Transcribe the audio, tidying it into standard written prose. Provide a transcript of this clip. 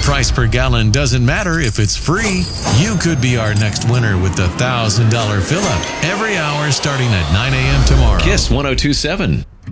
price per gallon doesn't matter if it's free. You could be our next winner with the $1,000 fill-up every hour starting at 9 a.m. tomorrow. Kiss 102.7.